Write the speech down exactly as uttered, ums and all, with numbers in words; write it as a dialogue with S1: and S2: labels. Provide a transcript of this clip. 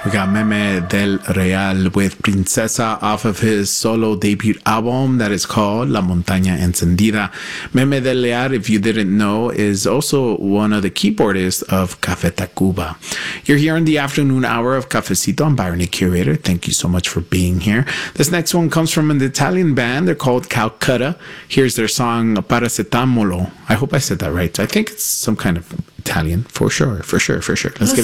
S1: We got Meme del Real with Princesa off of his solo debut album that is called La Montaña Encendida. Meme del Real, if you didn't know, is also one of the keyboardists of Café Tacuba. You're here in the afternoon hour of Cafecito. I'm Byron, the curator. Thank you so much for being here. This next one comes from an Italian band. They're called Calcutta. Here's their song Paracetamolo. I hope I said that right. I think it's some kind of Italian, for sure, for sure, for sure. Let's
S2: Lo
S1: give